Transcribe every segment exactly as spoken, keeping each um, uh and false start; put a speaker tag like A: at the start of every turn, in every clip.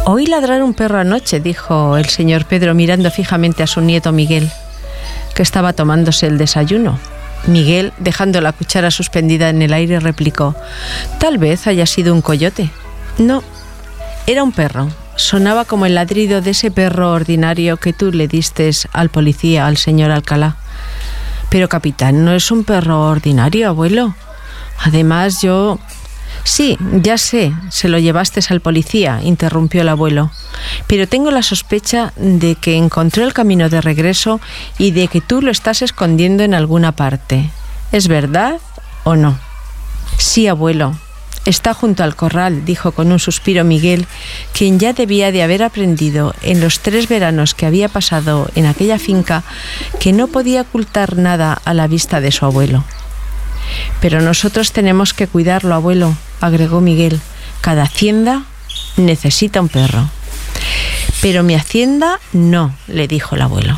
A: Oí ladrar un perro anoche, dijo el señor Pedro mirando fijamente a su nieto Miguel, que estaba tomándose el desayuno. Miguel, dejando la cuchara suspendida en el aire, replicó: tal vez haya sido un coyote. No, era un perro. Sonaba como el ladrido de ese perro ordinario que tú le diste al policía, al señor Alcalá. Pero, capitán, no es un perro ordinario, abuelo. Además, yo... Sí, ya sé, se lo llevaste al policía, interrumpió el abuelo. Pero tengo la sospecha de que encontró el camino de regreso y de que tú lo estás escondiendo en alguna parte. ¿Es verdad o no? Sí, abuelo. Está junto al corral, dijo con un suspiro Miguel, quien ya debía de haber aprendido en los tres veranos que había pasado en aquella finca que no podía ocultar nada a la vista de su abuelo. Pero nosotros tenemos que cuidarlo, abuelo, agregó Miguel. Cada hacienda necesita un perro. Pero mi hacienda no, le dijo el abuelo.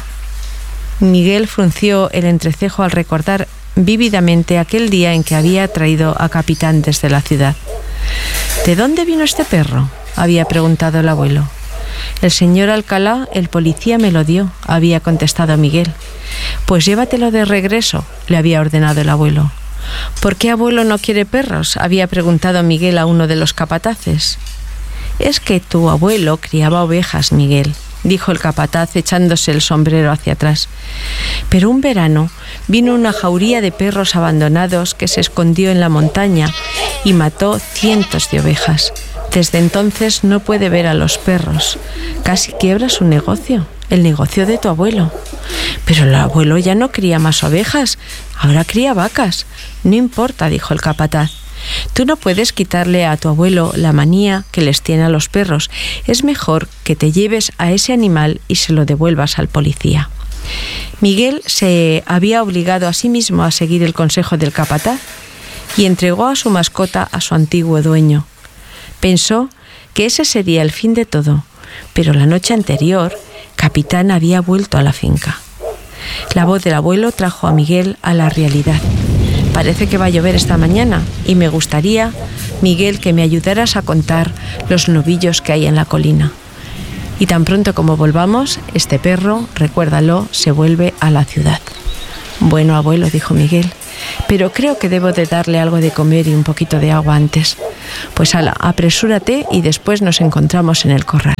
A: Miguel frunció el entrecejo al recordar vívidamente aquel día en que había traído a Capitán desde la ciudad. ¿De dónde vino este perro?, había preguntado el abuelo. El señor Alcalá, el policía, me lo dio, había contestado Miguel. Pues llévatelo de regreso, le había ordenado el abuelo. ¿Por qué abuelo no quiere perros?, había preguntado Miguel a uno de los capataces. Es que tu abuelo criaba ovejas, Miguel, dijo el capataz echándose el sombrero hacia atrás. Pero un verano vino una jauría de perros abandonados que se escondió en la montaña y mató cientos de ovejas. Desde entonces no puede ver a los perros. Casi quiebra su negocio, el negocio de tu abuelo. Pero el abuelo ya no cría más ovejas, ahora cría vacas. No importa, dijo el capataz. Tú no puedes quitarle a tu abuelo la manía que les tiene a los perros. Es mejor que te lleves a ese animal y se lo devuelvas al policía. Miguel se había obligado a sí mismo a seguir el consejo del capataz y entregó a su mascota a su antiguo dueño. Pensó que ese sería el fin de todo, pero la noche anterior, Capitán había vuelto a la finca. La voz del abuelo trajo a Miguel a la realidad. Parece que va a llover esta mañana y me gustaría, Miguel, que me ayudaras a contar los novillos que hay en la colina. Y tan pronto como volvamos, este perro, recuérdalo, se vuelve a la ciudad. Bueno, abuelo, dijo Miguel, pero creo que debo de darle algo de comer y un poquito de agua antes. Pues ala, apresúrate y después nos encontramos en el corral.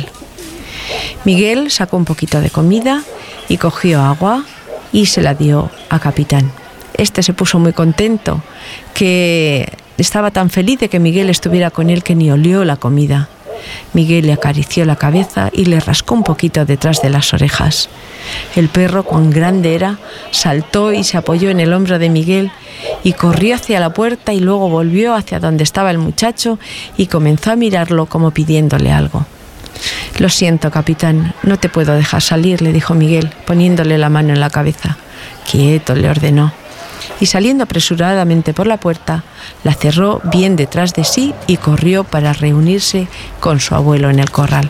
A: Miguel sacó un poquito de comida y cogió agua y se la dio a Capitán. Este se puso muy contento, que estaba tan feliz de que Miguel estuviera con él que ni olió la comida. Miguel le acarició la cabeza y le rascó un poquito detrás de las orejas. El perro, cuán grande era, saltó y se apoyó en el hombro de Miguel y corrió hacia la puerta y luego volvió hacia donde estaba el muchacho y comenzó a mirarlo como pidiéndole algo. Lo siento, capitán, no te puedo dejar salir, le dijo Miguel, poniéndole la mano en la cabeza. Quieto, le ordenó. Y saliendo apresuradamente por la puerta, la cerró bien detrás de sí y corrió para reunirse con su abuelo en el corral.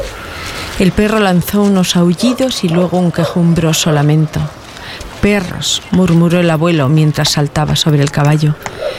A: El perro lanzó unos aullidos y luego un quejumbroso lamento. «Perros», murmuró el abuelo mientras saltaba sobre el caballo.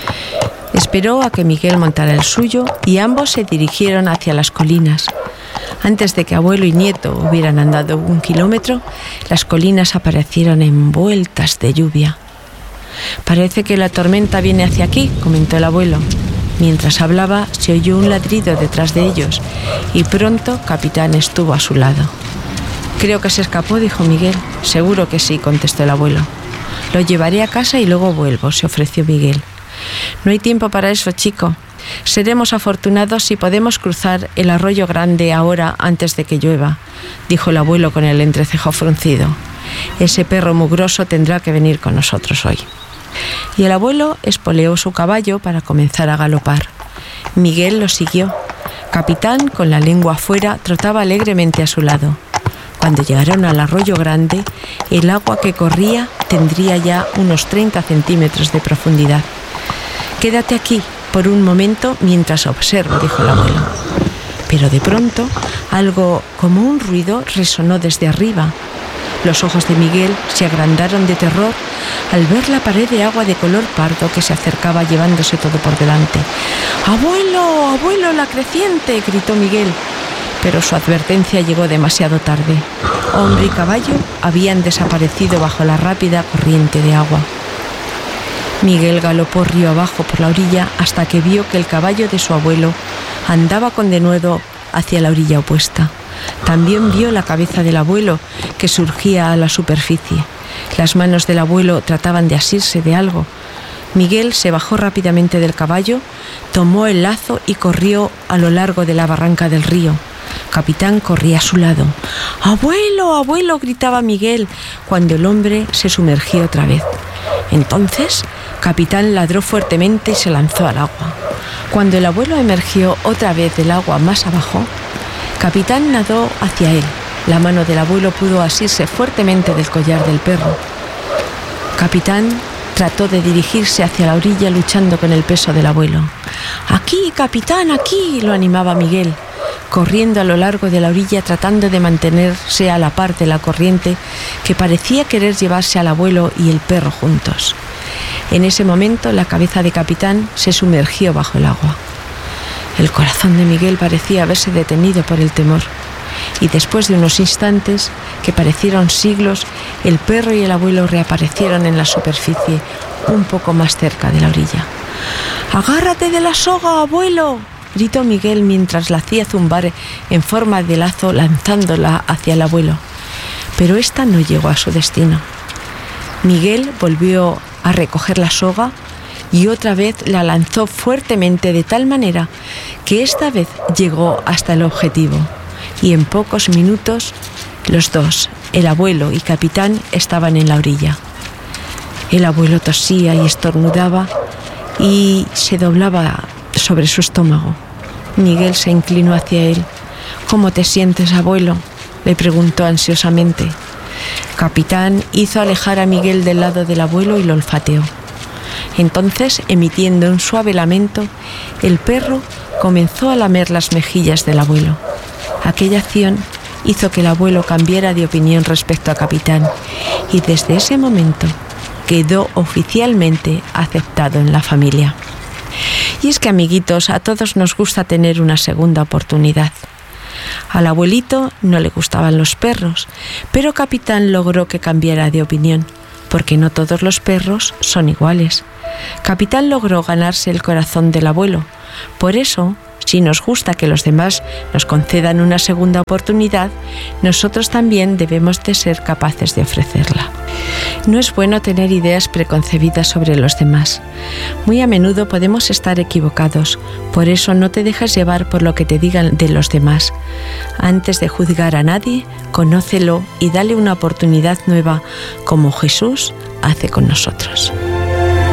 A: Esperó a que Miguel montara el suyo y ambos se dirigieron hacia las colinas. Antes de que abuelo y nieto hubieran andado un kilómetro, las colinas aparecieron envueltas de lluvia. «Parece que la tormenta viene hacia aquí», comentó el abuelo. Mientras hablaba, se oyó un ladrido detrás de ellos y pronto Capitán estuvo a su lado. «Creo que se escapó», dijo Miguel. «Seguro que sí», contestó el abuelo. «Lo llevaré a casa y luego vuelvo», se ofreció Miguel. «No hay tiempo para eso, chico. Seremos afortunados si podemos cruzar el arroyo grande ahora antes de que llueva», dijo el abuelo con el entrecejo fruncido. «Ese perro mugroso tendrá que venir con nosotros hoy». Y el abuelo espoleó su caballo para comenzar a galopar. Miguel lo siguió. Capitán, con la lengua afuera, trotaba alegremente a su lado. Cuando llegaron al arroyo grande, el agua que corría tendría ya unos treinta centímetros de profundidad. «Quédate aquí por un momento mientras observo», dijo el abuelo. Pero de pronto, algo como un ruido resonó desde arriba. Los ojos de Miguel se agrandaron de terror al ver la pared de agua de color pardo que se acercaba llevándose todo por delante. «¡Abuelo, abuelo, la creciente!», gritó Miguel. pero su advertencia llegó demasiado tarde. Hombre y caballo habían desaparecido bajo la rápida corriente de agua. Miguel galopó río abajo por la orilla hasta que vio que el caballo de su abuelo andaba con denuedo hacia la orilla opuesta. También vio la cabeza del abuelo que surgía a la superficie. Las manos del abuelo trataban de asirse de algo. Miguel se bajó rápidamente del caballo, tomó el lazo y corrió a lo largo de la barranca del río. Capitán corría a su lado. ¡Abuelo, abuelo!, gritaba Miguel cuando el hombre se sumergió otra vez. Entonces, Capitán ladró fuertemente y se lanzó al agua. Cuando el abuelo emergió otra vez del agua más abajo, Capitán nadó hacia él. La mano del abuelo pudo asirse fuertemente del collar del perro. Capitán trató de dirigirse hacia la orilla luchando con el peso del abuelo. ¡Aquí, capitán, aquí!, lo animaba Miguel, corriendo a lo largo de la orilla tratando de mantenerse a la par de la corriente que parecía querer llevarse al abuelo y el perro juntos. En ese momento la cabeza de Capitán se sumergió bajo el agua. El corazón de Miguel parecía haberse detenido por el temor. Y después de unos instantes, que parecieron siglos, el perro y el abuelo reaparecieron en la superficie, un poco más cerca de la orilla. ¡Agárrate de la soga, abuelo!, gritó Miguel mientras la hacía zumbar en forma de lazo lanzándola hacia el abuelo. Pero ésta no llegó a su destino. Miguel volvió a recoger la soga y otra vez la lanzó fuertemente de tal manera que esta vez llegó hasta el objetivo. Y en pocos minutos los dos, el abuelo y Capitán, estaban en la orilla. El abuelo tosía y estornudaba y se doblaba sobre su estómago. Miguel se inclinó hacia él. «¿Cómo te sientes, abuelo?», le preguntó ansiosamente. Capitán hizo alejar a Miguel del lado del abuelo y lo olfateó. Entonces, emitiendo un suave lamento, el perro comenzó a lamer las mejillas del abuelo. Aquella acción hizo que el abuelo cambiara de opinión respecto a Capitán y desde ese momento quedó oficialmente aceptado en la familia. Y es que, amiguitos, a todos nos gusta tener una segunda oportunidad. Al abuelito no le gustaban los perros, pero Capitán logró que cambiara de opinión, porque no todos los perros son iguales. Capitán logró ganarse el corazón del abuelo. Por eso, si nos gusta que los demás nos concedan una segunda oportunidad, nosotros también debemos de ser capaces de ofrecerla. No es bueno tener ideas preconcebidas sobre los demás. Muy a menudo podemos estar equivocados, por eso no te dejes llevar por lo que te digan de los demás. Antes de juzgar a nadie, conócelo y dale una oportunidad nueva, como Jesús hace con nosotros.